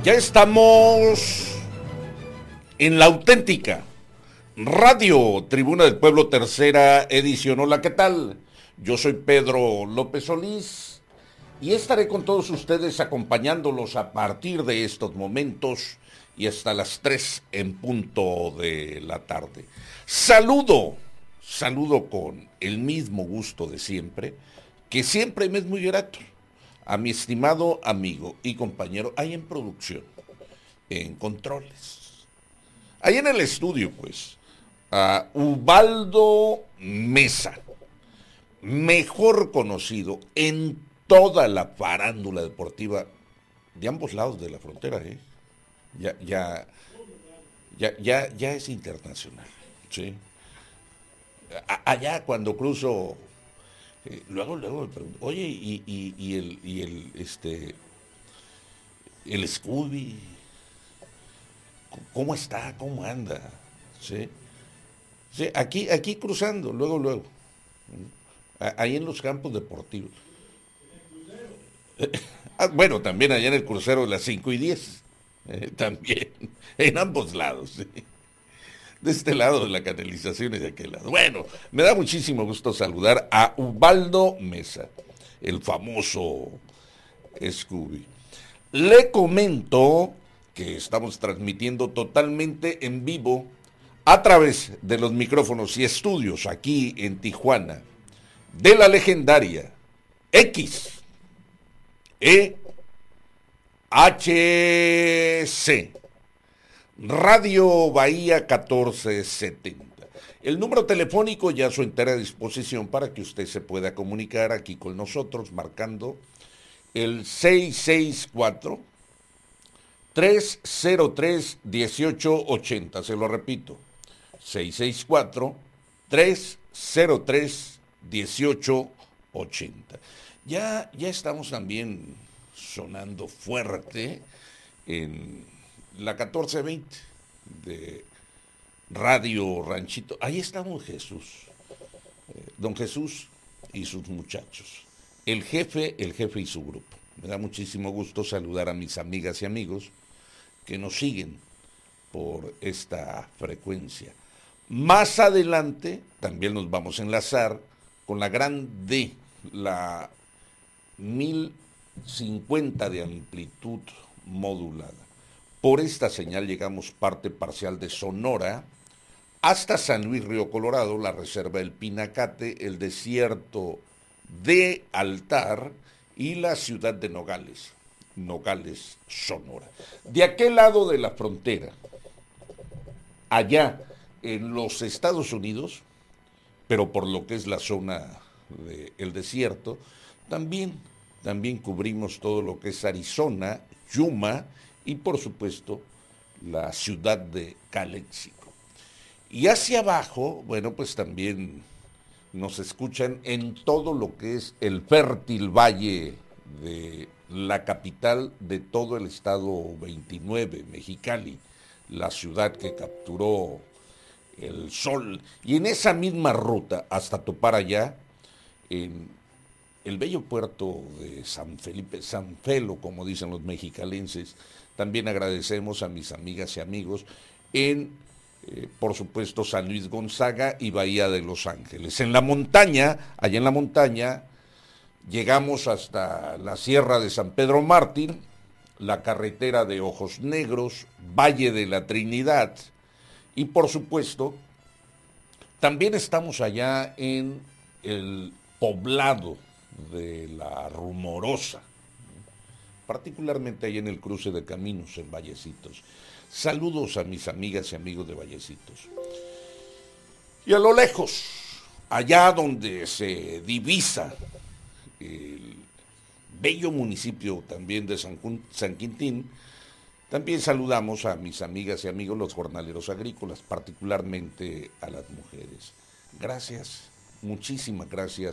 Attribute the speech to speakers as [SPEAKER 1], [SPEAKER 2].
[SPEAKER 1] Ya estamos en la auténtica Radio Tribuna del Pueblo, tercera edición. Hola, ¿qué tal? Yo soy Pedro López Solís y estaré con todos ustedes acompañándolos a partir de estos momentos y hasta las 3 en punto de la tarde. Saludo con el mismo gusto de siempre, que siempre me es muy grato, a mi estimado amigo y compañero ahí en producción, en controles, ahí en el estudio, pues, a Ubaldo Mesa, mejor conocido en toda la farándula deportiva de ambos lados de la frontera, ¿eh? Ya es internacional, ¿sí? Allá cuando cruzo, luego me pregunto, oye, el Scooby, ¿cómo está? ¿Cómo anda? ¿Sí? Sí, aquí cruzando, luego. Ahí en los campos deportivos. Bueno, también allá en el crucero de las 5 y 10. También, en ambos lados. ¿Sí? De este lado de la canalización y de aquel lado. Bueno, me da muchísimo gusto saludar a Ubaldo Mesa, el famoso Scooby. Le comento que estamos transmitiendo totalmente en vivo a través de los micrófonos y estudios aquí en Tijuana de la legendaria XEHC Radio Bahía 1470. El número telefónico ya a su entera disposición para que usted se pueda comunicar aquí con nosotros marcando el 664 303 1880. Se lo repito, 664 303 1880. Ya estamos también sonando fuerte en la 1420 de Radio Ranchito. Ahí está don Jesús y sus muchachos. El jefe y su grupo. Me da muchísimo gusto saludar a mis amigas y amigos que nos siguen por esta frecuencia. Más adelante también nos vamos a enlazar con la gran D, la 1050 de amplitud modulada. Por esta señal llegamos parte parcial de Sonora hasta San Luis Río Colorado, la reserva del Pinacate, el desierto de Altar y la ciudad de Nogales, Sonora. De aquel lado de la frontera, allá en los Estados Unidos, pero por lo que es la zona del desierto, también cubrimos todo lo que es Arizona, Yuma y por supuesto la ciudad de Calexico. Y hacia abajo, bueno, pues también nos escuchan en todo lo que es el fértil valle de la capital de todo el estado 29, Mexicali, la ciudad que capturó el sol. Y en esa misma ruta, hasta topar allá, en el bello puerto de San Felipe, San Felo, como dicen los mexicalenses, también agradecemos a mis amigas y amigos en, por supuesto, San Luis Gonzaga y Bahía de Los Ángeles. En la montaña, allá en la montaña, llegamos hasta la Sierra de San Pedro Mártir, la carretera de Ojos Negros, Valle de la Trinidad y, por supuesto, también estamos allá en el poblado de La Rumorosa, particularmente ahí en el cruce de caminos en Vallecitos. Saludos a mis amigas y amigos de Vallecitos. Y a lo lejos, allá donde se divisa el bello municipio también de San Quintín, también saludamos a mis amigas y amigos los jornaleros agrícolas, particularmente a las mujeres. Gracias, muchísimas gracias